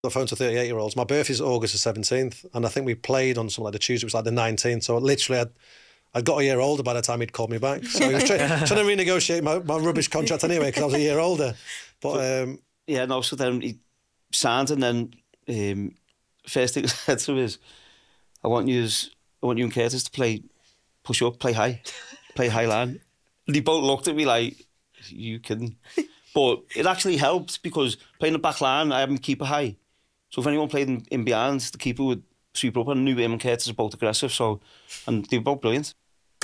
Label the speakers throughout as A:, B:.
A: the phone to 38-year-olds. My birthday's August the 17th, and I think we played on something like the Tuesday, it was like the 19th. So literally, I'd got a year older by the time he'd called me back. So he was trying to renegotiate my rubbish contract anyway, because I was a year older. But
B: yeah, no. So then he signed, and then first thing I said to him is, I want you and Curtis to play push up, play high line. And they both looked at me like, you kidding? But it actually helped, because playing the back line, I had him keeper high. So if anyone played in behind, the keeper would sweep up, and I knew him and Curtis were both aggressive. So, and they were both brilliant.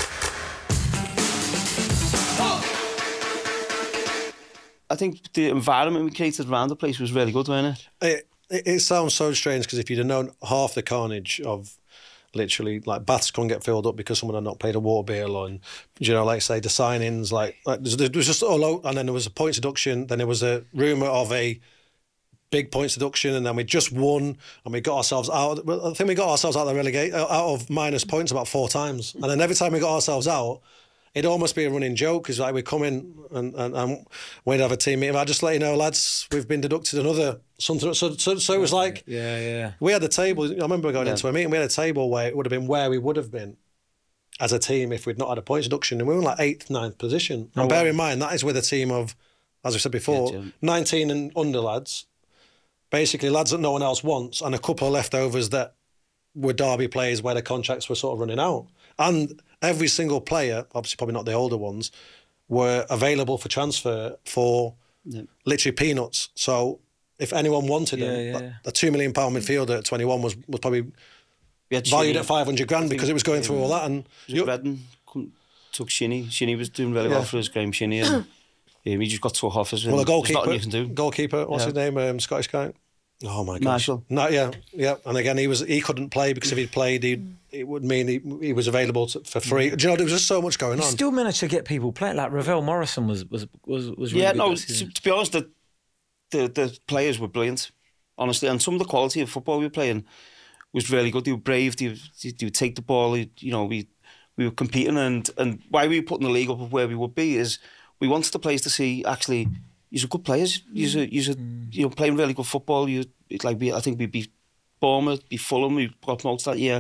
B: I think the environment we created around the place was really good, wasn't it?
A: It sounds so strange, because if you'd have known half the carnage of literally, like, baths couldn't get filled up because someone had not paid a water bill, and, you know, like, say, the signings, like there was just all out, and then there was a points deduction, then there was a rumour of a big points deduction, and then we just won, and we got ourselves out. I think we got ourselves out of minus points about 4 times, and then every time we got ourselves out, it'd almost be a running joke, because like we'd come in and we'd have a team meeting. I just let you know, lads, we've been deducted another something. So it was like, we had a table. I remember going into a meeting. We had a table where it would have been where we would have been as a team if we'd not had a points deduction, and we were in like 8th, 9th position. And bear in mind, that is with a team of, as I said before, 19 and under lads, basically lads that no one else wants, and a couple of leftovers that were Derby players where their contracts were sort of running out. And every single player, obviously probably not the older ones, were available for transfer for literally peanuts. So if anyone wanted them, a £2 million midfielder at 21 was probably valued at 500 grand, because it was going through all that. And
B: Redden took Shinnie. Shinnie was doing really well for us, Graham Shinnie, and he just got took off as well.
A: Well, a goalkeeper, what's his name? Scottish guy. Oh my gosh.
B: Marshall.
A: No, yeah. And again, he couldn't play, because if he'd played, it would mean he was available for free. Do you know, there was just so much going on.
C: Still managed to get people playing. Like Ravel Morrison was really good.
B: No. To be honest, the players were brilliant, honestly, and some of the quality of football we were playing was really good. They were brave. They would take the ball. You know, we were competing, and why we were putting the league up of where we would be is we wanted the players to see, actually, these are good players. These are playing really good football. I think we beat Bournemouth, beat Fulham. We got promoted that year.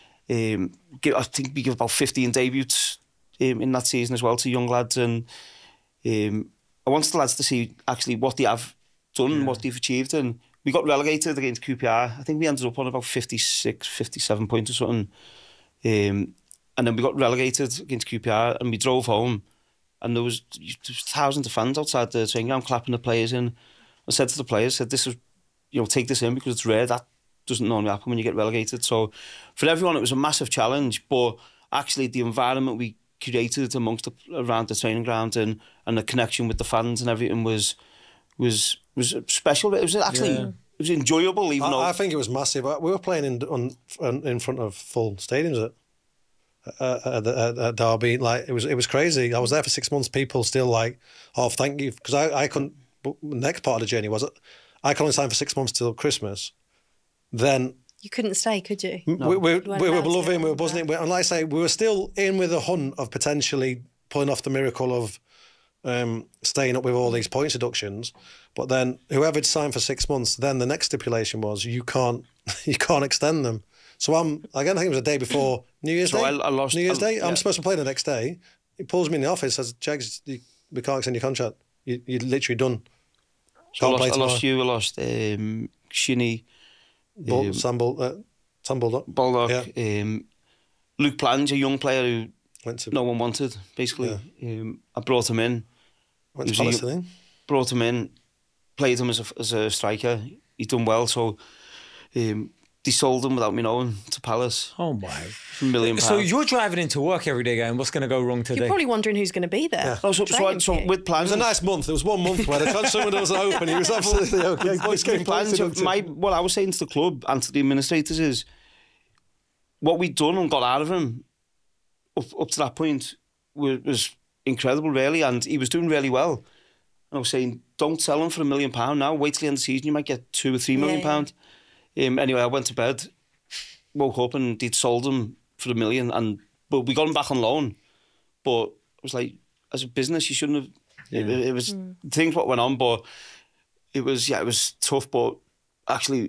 B: I think we give about 15 debuts in that season as well to young lads, and I wanted the lads to see actually what they have done and what they've achieved. And we got relegated against QPR. I think we ended up on about 56, 57 points or something. And then we got relegated against QPR, and we drove home. And there was thousands of fans outside the training ground clapping the players in. I said to the players, "This is, take this in, because it's rare. That doesn't normally happen when you get relegated." So for everyone, it was a massive challenge. But actually, the environment we created around the training ground and the connection with the fans and everything was special. It was actually it was enjoyable. Even though
A: I think it was massive. We were playing in front of full stadiums at Derby. Like it was crazy. I was there for 6 months. People still like, "Oh, thank you," because I couldn't. But the next part of the journey was I could only sign for 6 months till Christmas. Then
D: you couldn't stay, could you?
A: No. We were loving, we were buzzing, and like I say, we were still in with a hunt of potentially pulling off the miracle of staying up with all these points deductions. But then whoever'd signed for 6 months, then the next stipulation was you can't extend them. So I think it was the day before New Year's Day. New Year's Day. I'm supposed to play the next day. He pulls me in the office, says, "Jags, we can't extend your contract. You're literally done."
B: So I lost you. I lost Shinnie,
A: Sam Baldock.
B: Baldock. Luke Plange, a young player who no one wanted, basically. I brought him in.
A: Went to Palace, I think.
B: Brought him in, played him as a striker. He'd done well, so they sold him without me knowing to Palace.
C: Oh my!
B: £1 million.
C: So you're driving into work every day going, "What's going to go wrong today?"
D: You're probably wondering who's going to be there.
A: Yeah.
B: So with Plange,
A: it was a nice month. There was 1 month where the transfer window wasn't open. He was absolutely okay.
B: What I was saying to the club and to the administrators is what we'd done and got out of him up to that point was incredible, really, and he was doing really well. And I was saying, don't sell him for £1 million now. Wait till the end of the season, you might get £2 or £3 million. Anyway, I went to bed, woke up, and they'd sold him for £1 million, but we got him back on loan. But it was like, as a business, you shouldn't have. It was things what went on, but it was tough. But actually